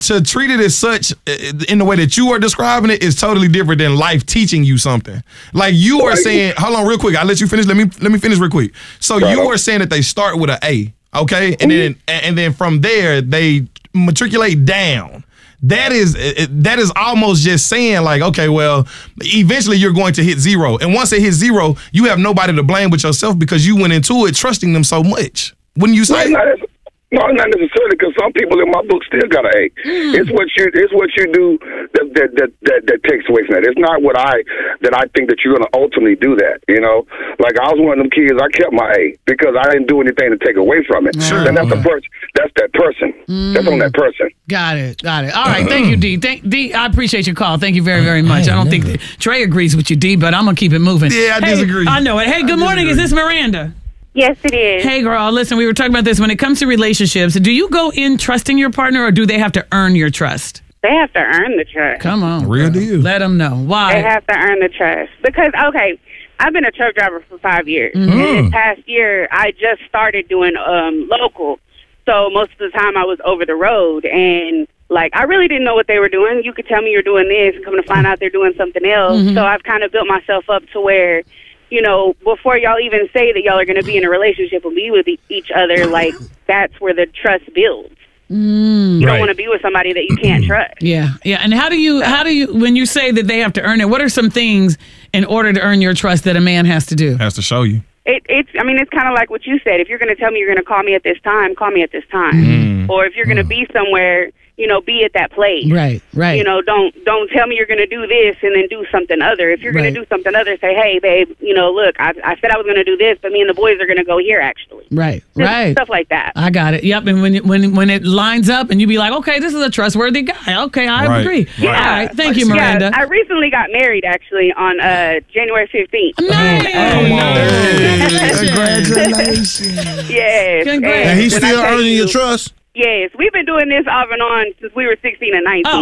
to treat it as such in the way that you are describing it is totally different than life teaching you something. Like you are saying, hold on real quick. I'll let you finish. Let me finish real quick. So you are saying that they start with an A, okay? And then from there they matriculate down. That is almost just saying like, okay, well, eventually you're going to hit zero. And once it hits zero, you have nobody to blame but yourself because you went into it trusting them so much. Wouldn't you say? No, not necessarily, because some people in my book still got an A. It's what you do that takes away from that. It's not that I think that you're going to ultimately do that. You know, like I was one of them kids. I kept my A because I didn't do anything to take away from it. Sure. And that's the person. That's that person. That's on that person. Got it. All right. Thank you, D. D, I appreciate your call. Thank you very, very much. I don't think that Trey agrees with you, D, but I'm gonna keep it moving. Yeah, I disagree. I know it. Hey, good morning. Is this Miranda? Yes, it is. Hey, girl, listen, we were talking about this. When it comes to relationships, do you go in trusting your partner or do they have to earn your trust? They have to earn the trust. Come on. Real deal. Let them know. Why? They have to earn the trust. Because, okay, I've been a truck driver for 5 years. And this past year, I just started doing local. So most of the time I was over the road. And, like, I really didn't know what they were doing. You could tell me you're doing this and come to find out they're doing something else. So I've kind of built myself up to where, you know, before y'all even say that y'all are going to be in a relationship and be with each other, like, that's where the trust builds. You don't want to be with somebody that you can't trust. Yeah. And how do you, when you say that they have to earn it, what are some things in order to earn your trust that a man has to do? Has to show you. It's kind of like what you said. If you're going to tell me you're going to call me at this time, call me at this time. Or if you're going to be somewhere, you know, be at that place. Right. You know, don't tell me you're going to do this and then do something other. If you're going to do something other, say, hey, babe, you know, look, I said I was going to do this, but me and the boys are going to go here, actually. Right. Stuff like that. I got it. Yep. And when it lines up and you be like, okay, this is a trustworthy guy. Okay, I agree. Yeah. All right. Thank you, Miranda. Yeah, I recently got married, actually, on January 15th. Nice. Congratulations. Yes. Congrats. And he's still earning your trust? Yes, we've been doing this off and on since we were 16 and 19.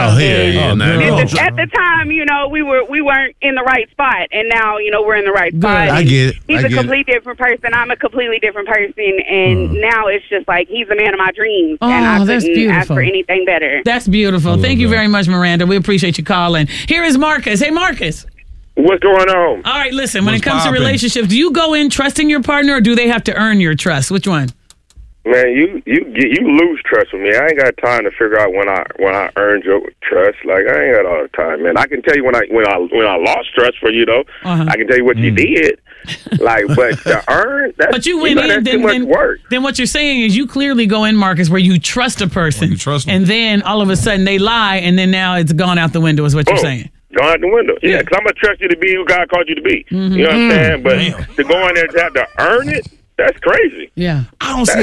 At the time, you know, we weren't in the right spot, and now, you know, we're in the right spot. I get it. He's a completely different person. I'm a completely different person, and now it's just like he's the man of my dreams, and I couldn't ask for anything better. That's beautiful. Thank you very much, Miranda. We appreciate you calling. Here is Marcus. Hey, Marcus. What's going on? All right, listen. When it comes to relationships, do you go in trusting your partner, or do they have to earn your trust? Which one? Man, you lose trust with me. I ain't got time to figure out when I earned your trust. Like, I ain't got all the time, man. I can tell you when I lost trust for you, though. I can tell you what you did. Like, but to earn, that's, you went in, that's too much work. Then what you're saying is you clearly go in, Marcus, where you trust a person, you trust them. and then all of a sudden they lie, and then now it's gone out the window. Is what you're saying? Gone out the window. Yeah, because I'm gonna trust you to be who God called you to be. You know what I'm saying? But to go in there to have to earn it. That's crazy. Yeah, I don't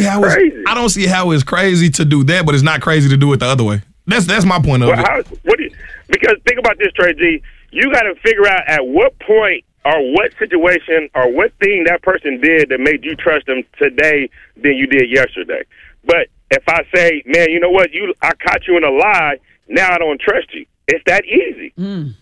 see how it's crazy to do that, but it's not crazy to do it the other way. That's my point of it. Because think about this, Trey G. You got to figure out at what point or what situation or what thing that person did that made you trust them today than you did yesterday. But if I say, man, you know what, I caught you in a lie, now I don't trust you. It's that easy.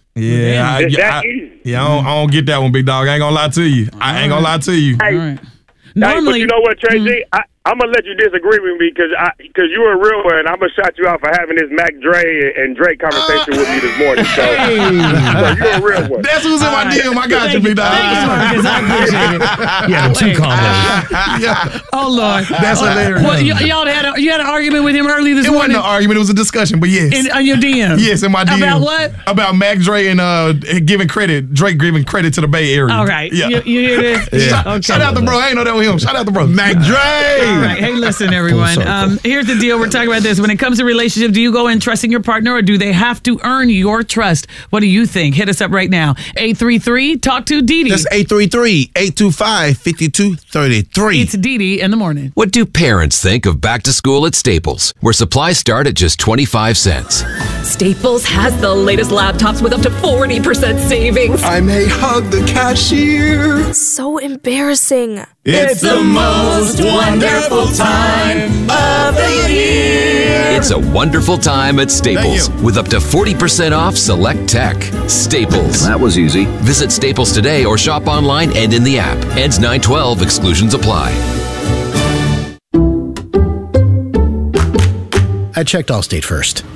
Yeah, easy. Yeah, I don't get that one, big dog. I ain't gonna lie to you. I ain't gonna lie to you. All right. Normally, but you know what, Trey G? I'm gonna let you disagree with me because you're a real one. I'm gonna shout you out for having this Mac Dre and Drake conversation with me this morning. So you're a real one. That's who's in my DM. I got you, big dog. Thanks, Marcus. I appreciate it. Yeah, the two combos. Oh Lord, that's hilarious. Well, you had an argument with him early this morning. It wasn't an argument. It was a discussion. But yes, on your DM. Yes, in my DM. About what? About Mac Dre and giving credit. Drake giving credit to the Bay Area. All right. Yeah. You hear this? Yeah. Okay. Shout out to bro. I ain't know that was him. Shout out to bro. Mac Dre. All right. Hey, listen, everyone. Here's the deal. We're talking about this. When it comes to relationships, do you go in trusting your partner or do they have to earn your trust? What do you think? Hit us up right now. 833 Talk to Didi. That's 833-825-5233. It's Didi in the morning. What do parents think of back to school at Staples, where supplies start at just 25 cents? Staples has the latest laptops with up to 40% savings. I may hug the cashier. So embarrassing. It's the most wonderful time of the year. It's a wonderful time at Staples with up to 40% off select tech. Staples. That was easy. Visit Staples today or shop online and in the app. Ends 9/12. Exclusions apply. I checked Allstate first.